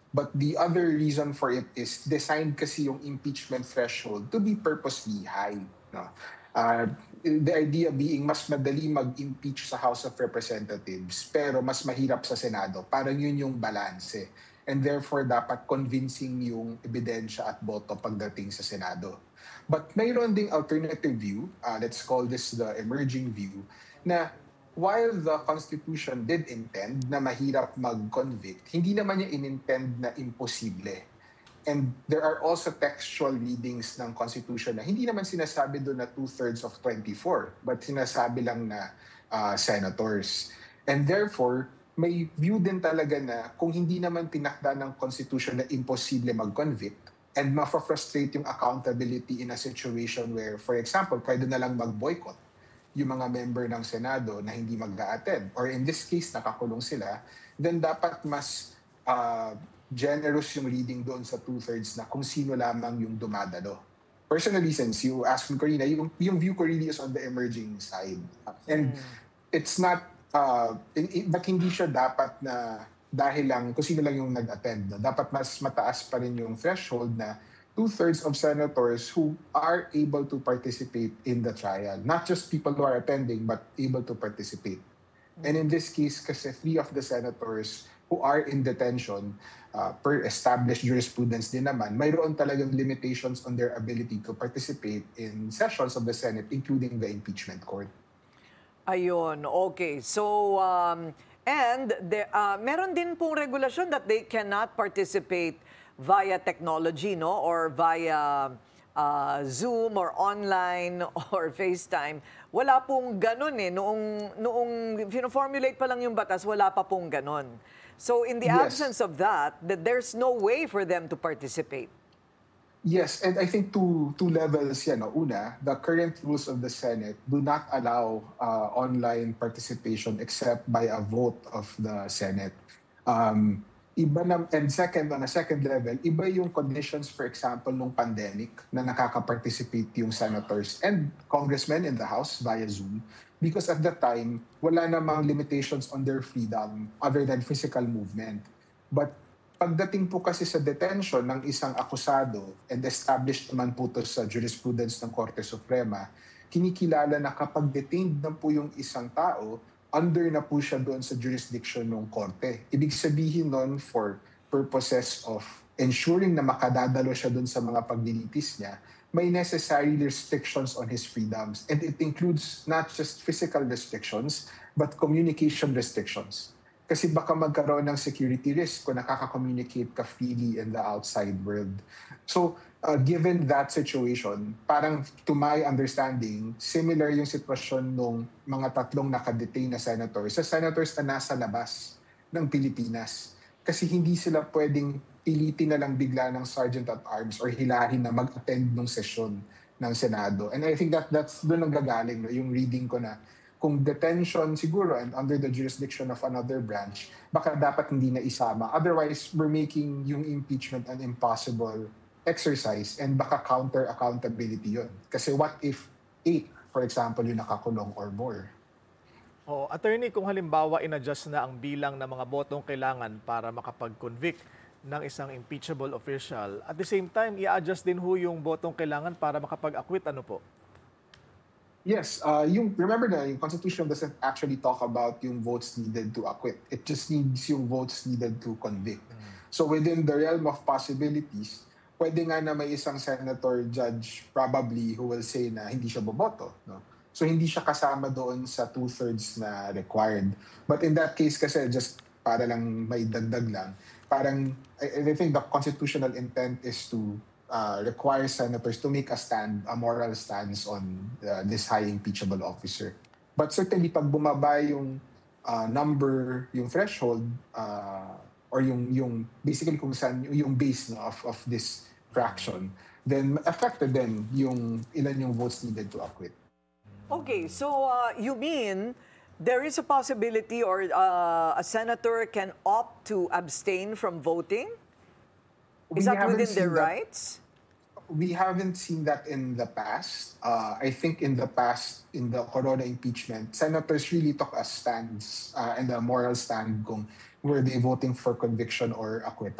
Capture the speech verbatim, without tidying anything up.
But the other reason for it is designed kasi yung impeachment threshold to be purposely high. No? Uh, the idea being mas madali mag-impeach sa House of Representatives pero mas mahirap sa Senado. Parang yun yung balance. And therefore, dapat convincing yung ebidensya at boto pagdating sa Senado. But mayroon ding alternative view, uh, let's call this the emerging view, na while the Constitution did intend na mahirap mag-convict, hindi naman niya inintend na imposible. And there are also textual readings ng Constitution na hindi naman sinasabi doon na two-thirds of twenty-four, but sinasabi lang na uh, senators. And therefore, may view din talaga na kung hindi naman tinakda ng Constitution na imposible mag-convict, and ma-frustrate yung accountability in a situation where, for example, pwede na lang mag-boycott yung mga member ng Senado na hindi mag-a-attend, or in this case, nakakulong sila, then dapat mas uh, generous yung reading doon sa two-thirds na kung sino lamang yung dumadalo. Personally, since you asked me, Corina, yung, yung view ko really is on the emerging side. And mm. it's not, uh, in, in, but hindi siya dapat na dahil lang, kung sino lang yung nag-attend. No? Dapat mas mataas pa rin yung threshold na two-thirds of senators who are able to participate in the trial. Not just people who are attending, but able to participate. Mm-hmm. And in this case, kasi three of the senators who are in detention, uh, per established jurisprudence din naman, mayroon talagang limitations on their ability to participate in sessions of the Senate, including the impeachment court. Ayun, okay. So, um, and there, uh, meron din pong regulasyon that they cannot participate via technology, no? Or via uh, Zoom or online or FaceTime. Wala pong ganun eh. Noong, noong formulate pa lang yung batas, wala pa pong ganun. So in the yes. absence of that, that, there's no way for them to participate. Yes, and I think two two levels yan. No? Una, the current rules of the Senate do not allow uh, online participation except by a vote of the Senate. Um, Iba na, and second, on a second level, iba yung conditions, for example, nung pandemic na nakaka-participate yung senators and congressmen in the House via Zoom because at that time, wala namang limitations on their freedom other than physical movement. But pagdating po kasi sa detention ng isang akusado and established naman po to sa jurisprudence ng Korte Suprema, kinikilala na kapag detained na po yung isang tao, under na po siya doon sa jurisdiction ng korte. Ibig sabihin nun for purposes of ensuring na makadadalo siya doon sa mga paglilitis niya, may necessary restrictions on his freedoms. And it includes not just physical restrictions, but communication restrictions. Kasi baka magkaroon ng security risk kung nakaka-communicate ka freely in the outside world. So, uh, given that situation, parang to my understanding, similar yung sitwasyon ng mga tatlong nakadetain na senators sa senators na nasa labas ng Pilipinas. Kasi hindi sila pwedeng pilitin na lang bigla ng Sergeant at Arms or hilahin na mag-attend ng sesyon ng Senado. And I think that that's doon ang gagaling, no? Yung reading ko na kung detention siguro and under the jurisdiction of another branch, baka dapat hindi na isama. Otherwise, we're making yung impeachment an impossible exercise and baka counter accountability yun. Kasi what if eight, for example, yung nakakulong or more? Oh, attorney, kung halimbawa in-adjust na ang bilang ng mga botong kailangan para makapag-convict ng isang impeachable official, at the same time, i-adjust din ho yung botong kailangan para makapag-acquit, ano po? Yes, uh, yung, remember na yung Constitution doesn't actually talk about yung votes needed to acquit. It just needs yung votes needed to convict. Mm. So within the realm of possibilities, pwede nga na may isang senator judge probably who will say na hindi siya boboto. No? So hindi siya kasama doon sa two-thirds na required. But in that case kasi, just para lang may dagdag lang, parang I, I think the constitutional intent is to Uh, requires senators to make a stand, a moral stance on uh, this high impeachable officer. But certainly, pag bumaba yung uh, number, yung threshold, uh, or yung, yung basically kung saan yung base no, of, of this fraction, then affected then yung ilan yung votes needed to acquit. Okay, so uh, you mean there is a possibility or uh, a senator can opt to abstain from voting? Is that within their rights? We haven't seen that in the past. Uh, I think in the past, in the Corona impeachment, senators really took a stance uh, and a moral stand kung were they voting for conviction or acquittal.